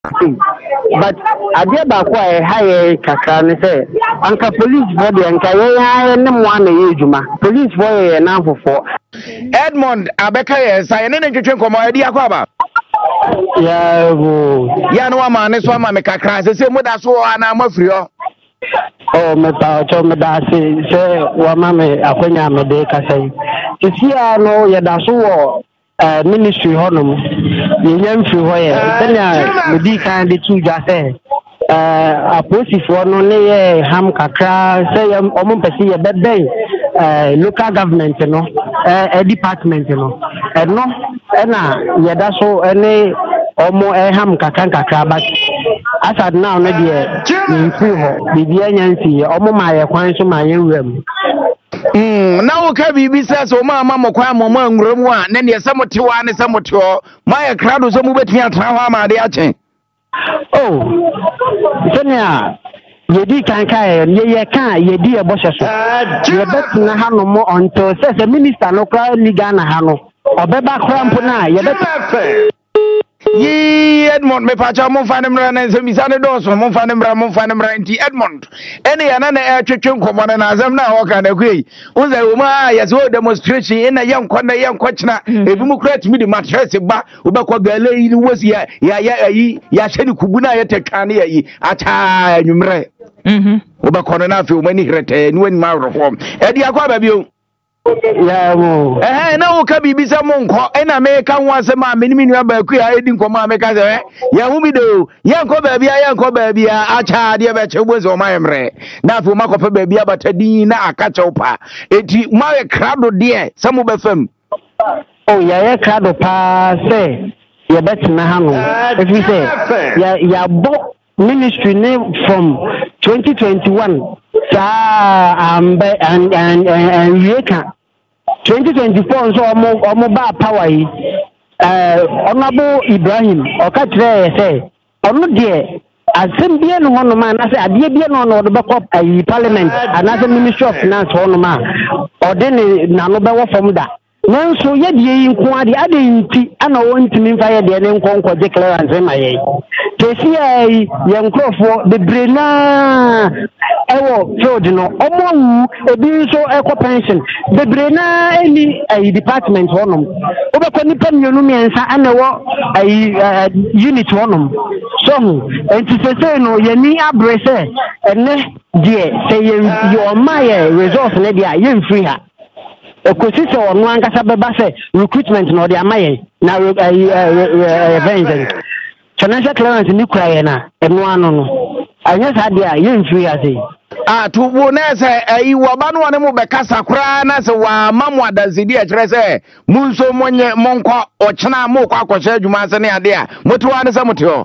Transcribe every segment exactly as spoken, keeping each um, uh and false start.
but adeɛ baako a ɛha yɛ kakra ne sɛ anka policefoɔ deɛ nka yɛyɛ ne mmoa na yɛ adwuma policefoɔ yɛ n'afofoɔ. Edmond abɛka yɛ sa yɛne ne ntwetwe nkɔmmɔ adi akɔ aba yɛbo yɛ ne wama ne so ama me kakra sɛ sɛ moda so wɔ anaa moafiri hɔ. Oh, mepa ɔkyɛ meda ase sɛ wama me akwanya mede kasa yi sisi a no yɛda so wɔ ministry hɔnom yɛnya mfiri hɔ yɛ sɛnea medi kan de to dwa sɛ apolisifoɔ no ne yɛ ham kakra sɛ ɔmo mpɛ sɛ yɛbɛbɛn local government no department no ɛno ɛna yɛda so ne ɔmo ham kakra kakra but asad now no deɛ mfiri hɔ biribiara nya nsi yɛ ɔmo ma yɛ kwan so ma yɛ nwura mu. Mm, na wo ka bibi sɛ so ma ma mo kwa mo ma nwura mu a ne ne sɛ mo te wa ne sɛ mo te hɔ ma yɛ krado sɛ mo betumi atra hɔ ama de akyɛn. Oh, sɛnea yɛdi kan ka yɛ yɛ ka yɛdi yɛ bɔhyɛ so yɛbɛtena ha no mo until sɛ sɛ minister no kora ni Ghana ha no ɔbɛba kora mpo na yɛbɛtena. Yi Edmond me pacha mo fa ne mra na nsɛm bisa ne dɔɔso mo fa ne mra mo fa ne mra nti Edmond ɛne ya na na ɛtwetwe nkɔmɔ na azam na wɔka na kuyi unza wo ma ya so demonstration ina yɛ nkɔ na yɛ nkɔ kyena ebi mu kura timi de mattress ba wobɛkɔ gale yi wosi ya ya yi ya hyɛ ne kubu na yɛ tetwa ne yi acha anwumrɛ mhm wobɛkɔ no na afi wo mani hrete ne wani ma worofo ɛdi akɔ ba bio. Yeah, mo. Eh, na wo ka bibi se mo nkɔ ɛna me ka ho asɛm a me ni nua ba ku ya edi nkɔmɔ a me ka sɛ ya hu bi do ya nkɔ baabi a ya nkɔ baabi a acha de bɛ kyɛ bo so ma yemre na afi ma kɔfa baabi a batadin na aka kyɛw pa enti ma yɛ krado de sɛ mo bɛfam. Oh, ya yɛ krado pa sɛ yɛ bɛtena ha no efi sɛ ya ya bo ministry name from twenty twenty-one sa ambe and and and yeka twenty twenty-four nso omo omo ba power yi eh Honorable Ibrahim oka kire say ono de asem bia no hono ma na say ade bia no no de bekọ ayi parliament another ministry of finance hono ma ode ne na no be wo fom da nanso ye de yi nko ade ade nti ana wo ntimi mfa ye de ne nko nko je clearance ma ye kesi ai ye nkrofo de brena ewo field no omo wu ebi nso ekọ pension de brena eni ai department honom obekọ ni panyonu miensa ana wo ai unit honom so enti sese no ye ni abrese ene de se ye yo ma ye resource ne dia ye mfiri ha ekosi se onu ankasa beba se recruitment no de amaye na event financial clearance ni kura ye na eno ano no anya sa de a ye mfiri ase ah to wo na se ayi wo ba no ne mo be kasa kura na se wa mamu adazidi a kire se mu nso monye monkọ ochena mo kwa akọhye adwuma ase ne ade a motiwa ne se motio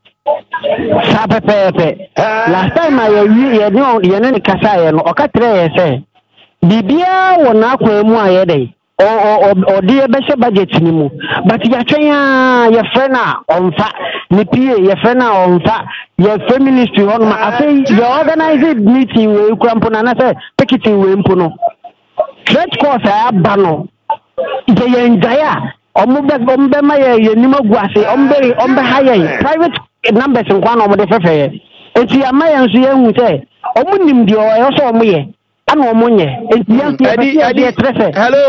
sa pepepe last time I ye no ye ne kasa ye no okatre ye se bibia wona akwa mu aye dey o o o de be hye budget ni mu but ya twen a ye frena onfa ni pie ye frena onfa ye feminist hono ma afei ye organize meeting we krampo na na say picketing we mpo no threat course a ba no ye ye njaya omo be omo be ma ye ye ni magu ase omo be omo be ha ye private numbers nkwa na omo de fefe enti ya ma ye nso ye hu say omo nim de o yo so omo ye ana omo nye enti ya hello